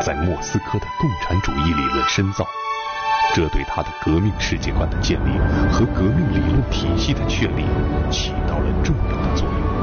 在莫斯科的共产主义理论深造，这对他的革命世界观的建立和革命理论体系的确立起到了重要的作用。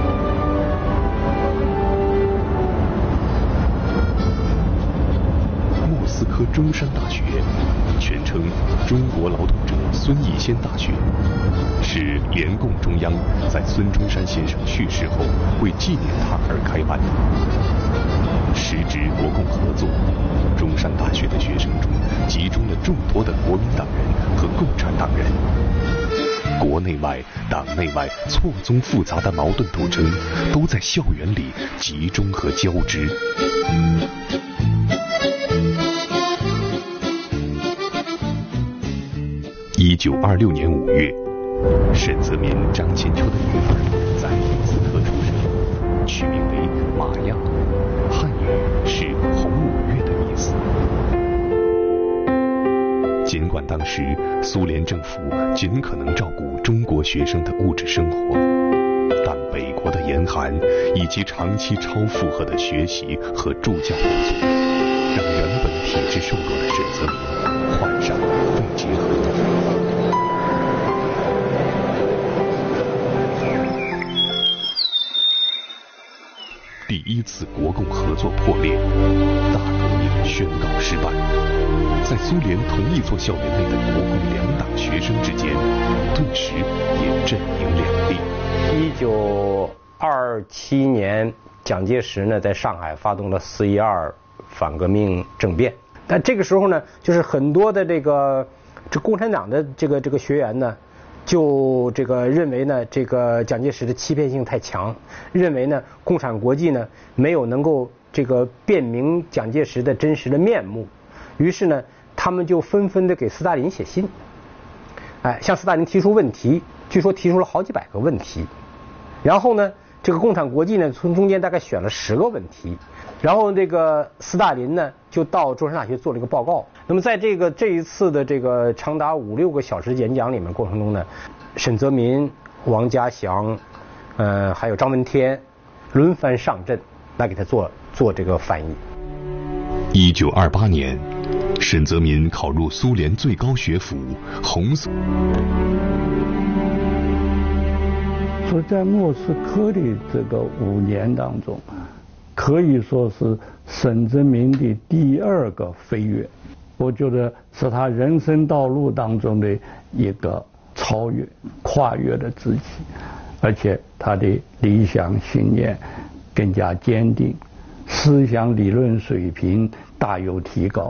莫斯科中山大学，全称中国劳动者孙逸仙大学，是联共中央在孙中山先生去世后为纪念他而开办的。时值国共合作，中山大学的学生中集中了众多的国民党人和共产党人，国内外、党内外错综复杂的矛盾斗争都在校园里集中和交织。1926年5月，沈泽民、张千秋的女儿在莫斯科出生，取名为玛亚，汉语是红五月的意思。尽管当时苏联政府尽可能照顾中国学生的物质生活，但北国的严寒以及长期超负荷的学习和助教工作，让原本体质瘦弱的沈泽民患上了肺结核。第一次国共合作破裂，大革命宣告失败。在苏联同一座校园内的国共两党学生之间，顿时也阵营两立。 1927年，蒋介石呢在上海发动了4·12反革命政变，但这个时候呢，就是很多的这共产党的这个学员呢，就认为呢，蒋介石的欺骗性太强，认为呢，共产国际呢没有能够辨明蒋介石的真实的面目，于是呢，他们就纷纷的给斯大林写信，向斯大林提出问题，据说提出了好几百个问题，然后呢，共产国际呢从中间大概选了10个问题，然后斯大林呢就到中山大学做了一个报告。那么在这一次的长达5-6个小时演讲里面过程中呢，沈泽民、王家祥，还有张闻天轮番上阵来给他做翻译。 1928年，沈泽民考入苏联最高学府红色。 说在莫斯科的这个5年当中，可以说是沈泽民的第2个飞跃，我觉得是他人生道路当中的一个超越、跨越的自己，而且他的理想信念更加坚定，思想理论水平大有提高。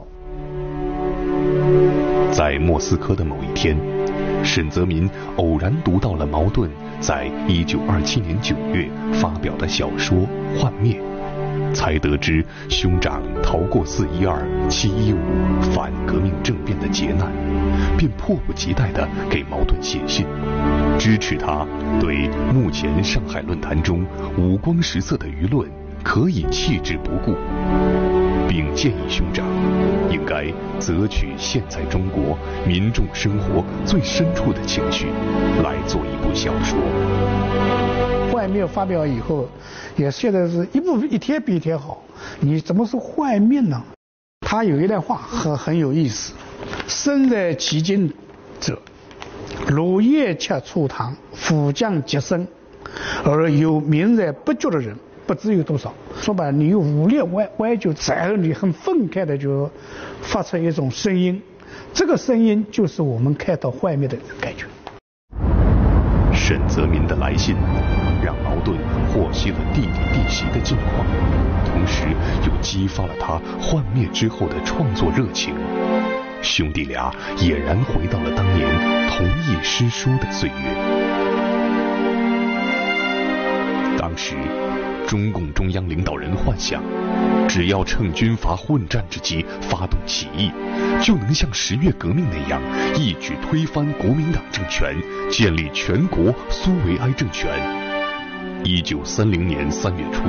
在莫斯科的某一天，沈泽民偶然读到了茅盾在1927年9月发表的小说《幻灭》，才得知兄长逃过4·12、7·15反革命政变的劫难，便迫不及待地给茅盾写信，支持他对目前上海论坛中五光十色的舆论可以弃之不顾，并建议兄长应该择取现在中国民众生活最深处的情绪来做一部小说。 幻灭发表以后，也现在是一天比一天好。你怎么是幻灭呢？他有一段话很有意思：身在其境者，如夜切初堂，俯将极深，而有名在不觉的人，不知有多少。说白了，你有无力歪就然后你很愤慨的就发出一种声音，这个声音就是我们看到幻灭的感觉。 沈泽民的来信让茅盾获悉了弟弟弟媳的近况，同时又激发了他幻灭之后的创作热情。兄弟俩俨然回到了当年同一诗书的岁月。当时中共中央领导人幻想，只要趁军阀混战之机发动起义，就能像10月革命那样一举推翻国民党政权，建立全国苏维埃政权。1930年3月初，